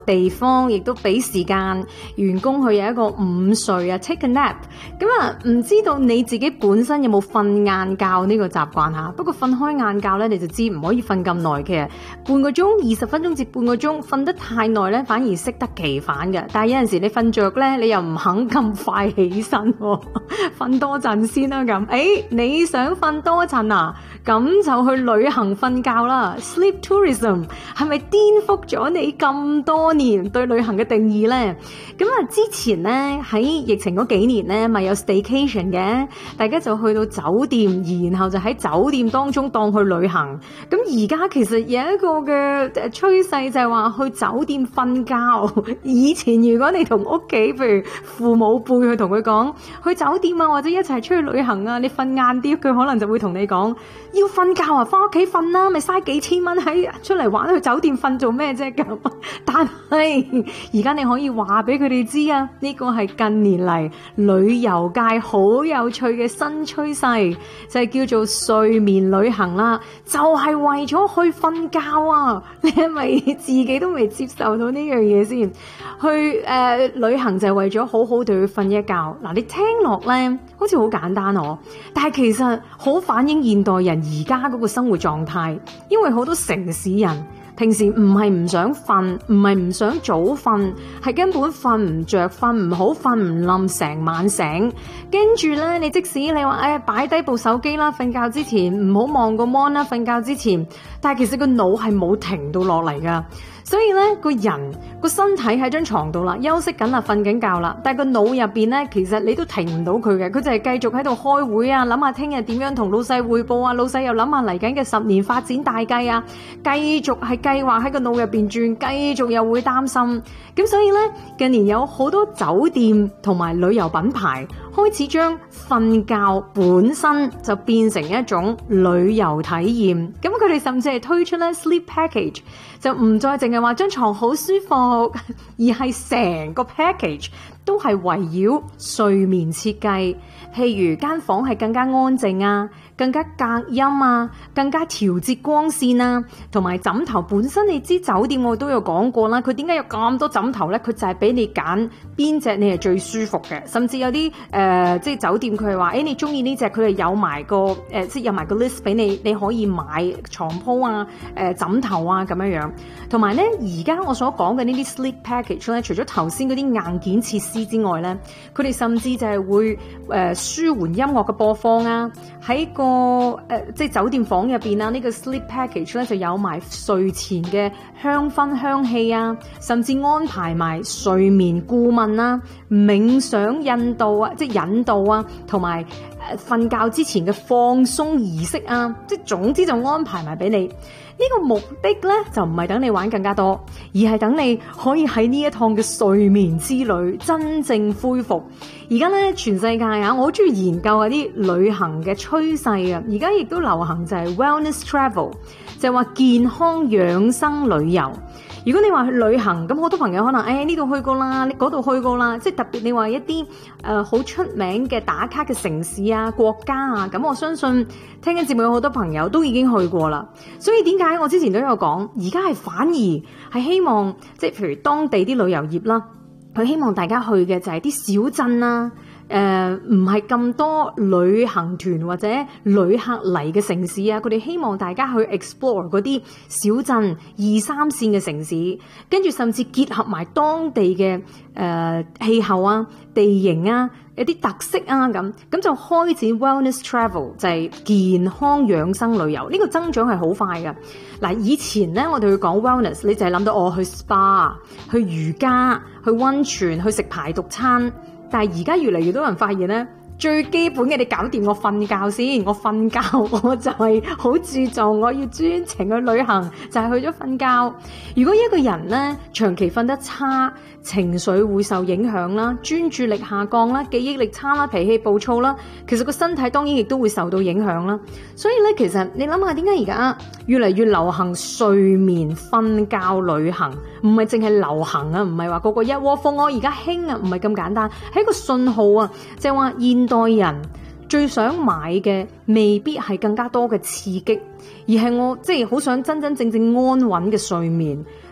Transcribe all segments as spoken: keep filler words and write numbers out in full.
地方亦都俾時間員工去有一個午睡啊 ，take a nap。咁啊，唔知道你自己本身有冇瞓晏覺呢個習慣吓？不過瞓開晏覺咧，你就知唔可以瞓咁耐嘅，半個鐘、二十分鐘至半個鐘，瞓得太耐咧，反而適得其反嘅。但係有陣時你瞓着咧，你又唔肯咁快起身，瞓多陣先啦咁。誒，你想瞓多陣啊？咁就去旅行瞓覺啦。Sleep tourism 係咪顛覆咗你咁多年對旅行嘅定義呢？咁啊，之前呢，喺疫情嗰幾年呢，咪有 staycation 嘅，大家就去到酒店，然後就喺酒店當中當去旅行。咁而家其實有一個嘅趨勢就係話去酒店瞓覺。以前如果你同屋企譬如父母輩去同佢講去酒店啊，或者一齊出去旅行啊，你瞓晏啲，佢可能就會同你講要瞓覺啊，翻屋企瞓啦，咪嘥幾千蚊喺出嚟玩，去酒店瞓做咩啫咁？但係而家你可以話俾佢哋知啊，呢個係近年嚟旅遊界好有趣嘅新趨勢，就係叫做睡眠旅行啦，就係為咗去瞓覺啊！你係咪自己都未接受到呢樣嘢先？去誒、呃、旅行就係為咗好好地去瞓一覺。嗱，你聽落咧好似好簡單哦，但係其實好反映現代人而家嗰個生活狀態，因為好多城市人平時唔係唔想瞓，唔係唔想早瞓，係根本瞓唔着，瞓唔好，瞓唔冧，成晚醒。跟住咧，你即使你話誒擺低部手機啦，瞓覺之前唔好望個 mon 啦，瞓覺之前，但係其實個腦係冇停到落嚟噶。所以咧，個人個身體喺張床度啦，休息緊啦，瞓緊覺啦，但係個腦入邊咧，其實你都停唔到佢嘅，佢就係繼續喺度開會啊，諗下聽日點樣同老細匯報啊，老細又諗下嚟緊嘅十年發展大計啊，繼續係計劃喺個腦入邊轉，繼續又會擔心。咁所以咧，近年有好多酒店同埋旅遊品牌開始將瞓覺本身就變成一種旅遊體驗。咁佢哋甚至係推出咧 sleep package， 就唔再淨係話張床好舒服，而係成個 package 都係圍繞睡眠設計。譬如間房係更加安靜啊，更加隔音啊，更加調節光線啊，同埋枕頭本身，你知酒店我都有講過啦，佢點解有咁多枕頭咧？佢就係俾你揀邊隻你係最舒服嘅，甚至有啲誒、呃，即係酒店佢係話，誒你中意呢隻，佢係有埋個誒、呃，即係有埋個 list 俾你，你可以買床鋪啊、誒、呃、枕頭啊咁樣樣。同埋咧，而家我所講嘅呢啲 sleep package 咧，除咗頭先嗰啲硬件設施之外咧，佢哋甚至就係會誒、呃、舒緩音樂嘅播放啊，喺個誒、呃、即係酒店房入邊啊，呢、這個 sleep package 咧就有埋睡前嘅香薰香氣啊，甚至安排埋睡眠顧問啊、冥想引導啊，即係引導啊，同埋誒瞓覺之前嘅放鬆儀式啊，即係總之就安排埋俾你。呢、這個目的咧就唔係等你玩更加多，而係等你可以喺呢一趟嘅睡眠之旅真正恢復。而家咧全世界啊，我好中意研究下啲旅行嘅趨勢啊。而家亦都流行就係 wellness travel， 就係話健康養生旅遊。如果你話去旅行，咁好多朋友可能誒呢度去過啦，你嗰度去過啦，即係特別你話一啲誒好出名嘅打卡嘅城市啊、國家啊，咁我相信聽緊節目有好多朋友都已經去過啦。所以點解我之前都有講，而家係反而係希望即係譬如當地啲旅遊業啦，佢希望大家去嘅就係啲小鎮啦。誒唔係咁多旅行團或者旅客嚟嘅城市啊，佢哋希望大家去 explore 嗰啲小鎮二三線嘅城市，跟住甚至結合埋當地嘅誒、呃、氣候啊、地形啊、一啲特色啊咁，咁就開展 wellness travel， 就係健康養生旅遊。呢、這個增長係好快嘅。嗱，以前咧我哋去講 wellness， 你就係諗到我去 spa、去瑜伽、去溫泉、去食排毒餐。但係而家越嚟越多人發現咧，最基本嘅你搞掂我瞓覺先，我瞓覺我就係好注重，我要專程去旅行，就係、是、去咗瞓覺。如果一個人咧長期瞓得差，情緒會受影響啦，專注力下降啦，記憶力差啦，脾氣暴躁啦，其實個身體當然亦都會受到影響啦。所以咧，其實你諗下點解而家越嚟越流行睡眠瞓覺旅行，唔係淨係流行啊，唔係話個個一窩蜂我而家興啊，唔係咁簡單，係一個信號啊，就係話現代人最想買嘅未必係更加多嘅刺激，而係我即係好想真真正正安穩嘅睡眠。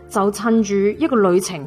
就趁住一個旅程